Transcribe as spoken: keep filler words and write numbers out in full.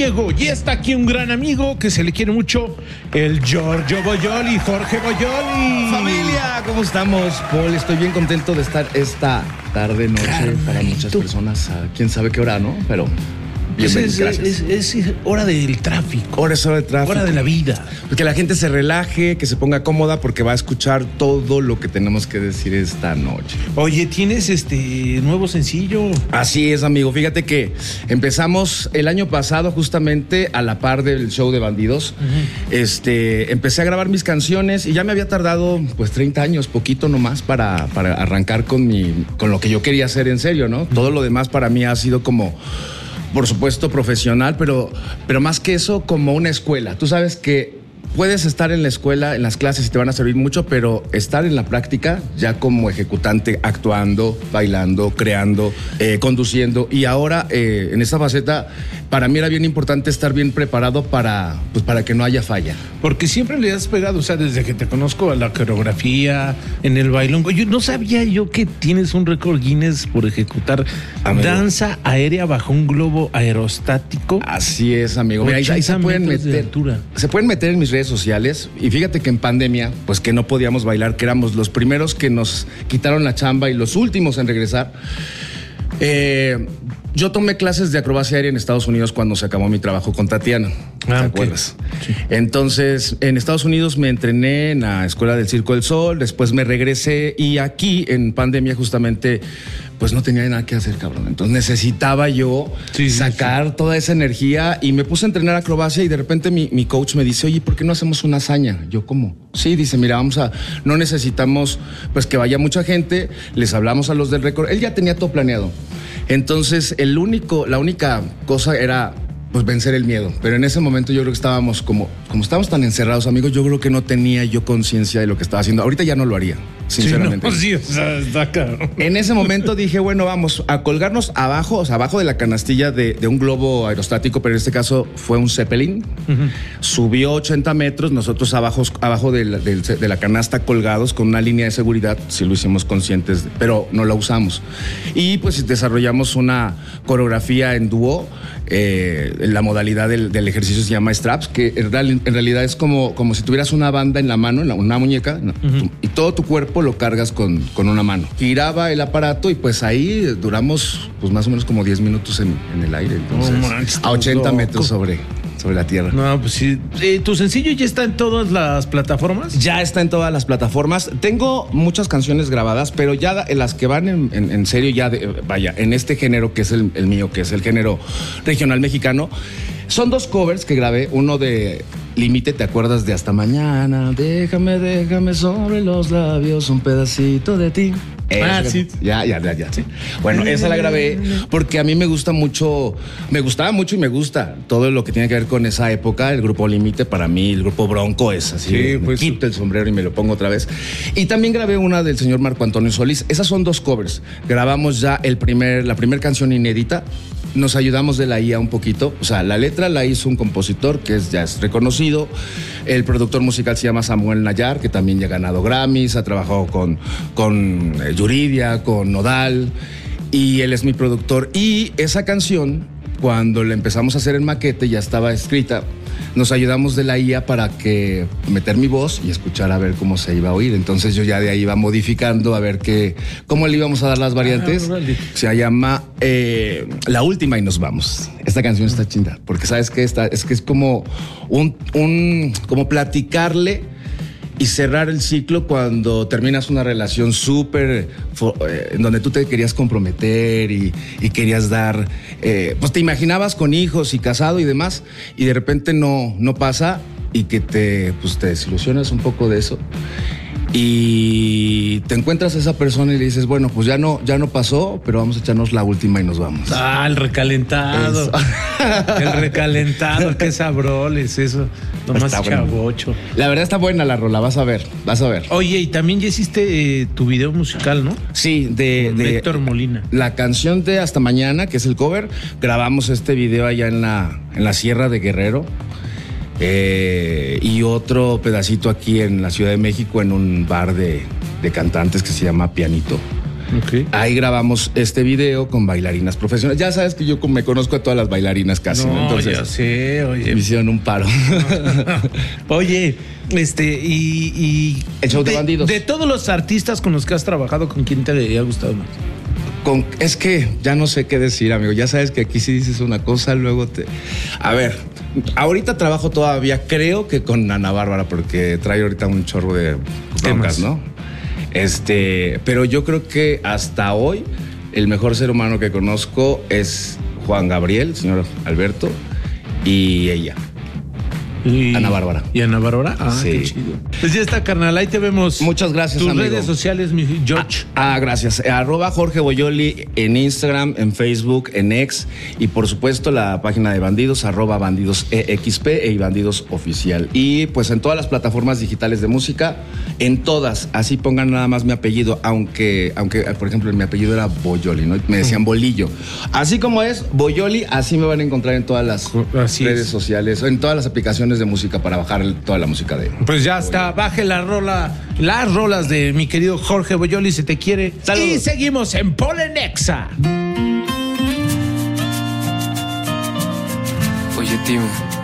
Diego, y está aquí un gran amigo que se le quiere mucho, el Giorgio Boglioli, Jorge Boglioli. Familia, ¿cómo estamos, Paul? Estoy bien contento de estar esta tarde, noche, Carnalito. para muchas personas, a quién sabe qué hora, ¿no? Pero Es, bienvenidos, es, gracias. es, es hora del tráfico, Hora es hora de tráfico. hora de la vida. Que la gente se relaje, que se ponga cómoda, porque va a escuchar todo lo que tenemos que decir esta noche. Oye, ¿tienes este nuevo sencillo? Así es, amigo. Fíjate que empezamos el año pasado justamente a la par del show de Bandidos. Uh-huh. Este, empecé a grabar mis canciones y ya me había tardado pues treinta años, poquito nomás, para, para arrancar con, mi, con lo que yo quería hacer en serio, ¿no? Uh-huh. Todo lo demás para mí ha sido como... por supuesto profesional, pero, pero más que eso como una escuela. Tú sabes que puedes estar en la escuela, en las clases y te van a servir mucho, pero estar en la práctica ya como ejecutante, actuando, bailando, creando, eh, conduciendo. Y ahora eh, en esta faceta para mí era bien importante estar bien preparado para, pues, para que no haya falla. Porque siempre le has pegado, o sea, desde que te conozco, a la coreografía, en el bailongo. Yo no sabía yo que tienes un récord Guinness por ejecutar amigo. danza aérea bajo un globo aerostático. Así es, amigo. Mira, ahí, ahí se pueden meter. Se pueden meter en mis redes sociales. Y fíjate que en pandemia, pues que no podíamos bailar, que éramos los primeros que nos quitaron la chamba y los últimos en regresar. Eh, yo tomé clases de acrobacia aérea en Estados Unidos cuando se acabó mi trabajo con Tatiana. ¿Te ah, acuerdas? Okay. Sí. Entonces, en Estados Unidos me entrené en la Escuela del Circo del Sol, después me regresé y aquí en pandemia justamente pues no tenía nada que hacer, cabrón. Entonces necesitaba yo sí, sacar sí, sí. toda esa energía y me puse a entrenar acrobacia y de repente mi, mi coach me dice, oye, ¿por qué no hacemos una hazaña? Yo, ¿cómo? Sí, dice, mira, vamos a, no necesitamos pues que vaya mucha gente, les hablamos a los del récord. Él ya tenía todo planeado. Entonces, el único, la única cosa era pues vencer el miedo. Pero en ese momento yo creo que estábamos como, como estábamos tan encerrados, amigos, yo creo que no tenía yo conciencia de lo que estaba haciendo. Ahorita ya no lo haría, sinceramente. Sí, no, sí, o sea, está cabrón. En ese momento dije, bueno, vamos a colgarnos abajo, o sea, abajo de la canastilla de, de un globo aerostático, pero en este caso fue un Zeppelin. Uh-huh. Subió ochenta metros, nosotros abajo, abajo de la, de, de la canasta colgados con una línea de seguridad, sí lo hicimos conscientes, pero no la usamos. Y pues desarrollamos una coreografía en dúo. Eh, la modalidad del, del ejercicio se llama straps, que en, real, en realidad es como, como si tuvieras una banda en la mano, en la, una muñeca, uh-huh. y todo tu cuerpo lo cargas con, con una mano. Giraba el aparato y pues ahí duramos pues más o menos como diez minutos en, en el aire, entonces oh, man, a ochenta loco. metros sobre... sobre la tierra. No, pues sí. Eh, ¿Tu sencillo ya está en todas las plataformas? Ya está en todas las plataformas. Tengo muchas canciones grabadas, pero ya en las que van en, en, en serio, ya de, vaya, en este género que es el, el mío, que es el género regional mexicano, son dos covers que grabé. Uno de Límite, ¿te acuerdas de Hasta Mañana? Déjame, déjame sobre los labios un pedacito de ti. Ah, sí. Ya, ya, ya, ya, sí. Bueno, esa la grabé porque a mí me gusta mucho, me gustaba mucho y me gusta todo lo que tiene que ver con esa época. El grupo Límite, para mí, el grupo Bronco es así. Sí, pues, me quito el sombrero y me lo pongo otra vez. Y también grabé una del señor Marco Antonio Solís. Esas son dos covers. Grabamos ya el primer, la primera canción inédita. Nos ayudamos de la I A un poquito. O sea, la letra la hizo un compositor que es, ya es reconocido. El productor musical se llama Samuel Nayar, que también ya ha ganado Grammys, ha trabajado con, con eh, Yuridia, con Nodal, y él es mi productor. Y esa canción, cuando la empezamos a hacer en maquete, ya estaba escrita. Nos ayudamos de la I A para que meter mi voz y escuchar a ver cómo se iba a oír. Entonces yo ya de ahí iba modificando a ver qué, cómo le íbamos a dar las variantes. Ah, vale. Se llama eh, La Última y Nos Vamos. Esta canción está chinda, porque sabes que esta, es que es como un, un como platicarle y cerrar el ciclo cuando terminas una relación súper eh, en donde tú te querías comprometer y, y querías dar, eh, pues te imaginabas con hijos y casado y demás, y de repente no, no pasa y que te, pues te desilusionas un poco de eso. Y te encuentras a esa persona y le dices, bueno, pues ya no, ya no pasó, pero vamos a echarnos la última y nos vamos. Ah, el recalentado. Eso. El recalentado, qué sabroles, eso. Nomás chavocho. Bueno. La verdad está buena la rola, vas a ver, vas a ver. Oye, y también ya hiciste eh, tu video musical, ¿no? Sí, de, de Héctor Molina. La canción de Hasta Mañana, que es el cover. Grabamos este video allá en la, en la Sierra de Guerrero. Eh, y otro pedacito aquí en la Ciudad de México en un bar de, de cantantes que se llama Pianito. Okay. Ahí grabamos este video con bailarinas profesionales. Ya sabes que yo me conozco a todas las bailarinas casi, no, ¿no? Entonces, ya sé, oye. Me hicieron un paro. Oye, este, y, y el show de, de bandidos. De todos los artistas con los que has trabajado, ¿con quién te había gustado más? Con, es que ya no sé qué decir, amigo. Ya sabes que aquí si dices una cosa, luego te... A ver, ahorita trabajo todavía, creo que con Ana Bárbara, porque trae ahorita un chorro de broncas, ¿no? Este, pero yo creo que hasta hoy el mejor ser humano que conozco es Juan Gabriel, señor Alberto, y ella. Y Ana Bárbara. ¿Y Ana Bárbara? Ah, sí. Qué chido. Pues ya está, carnal, ahí te vemos. Muchas gracias, Tus amigo. redes sociales, mi George. Ah, ah, gracias. Arroba Jorge Boyoli en Instagram, en Facebook, en X y por supuesto la página de Bandidos, arroba Bandidos E X P y Bandidos Oficial. Y pues en todas las plataformas digitales de música, en todas, así pongan nada más mi apellido, aunque, aunque por ejemplo mi apellido era Boyoli, ¿no? Me decían Bolillo. Así como es Boyoli, así me van a encontrar en todas las así redes es. sociales, en todas las aplicaciones de música para bajar toda la música de... Pues ya está, baje la rola, las rolas de mi querido Jorge Boyoli, se te quiere. Saludos. Y seguimos en Polenexa. Oye, Timo.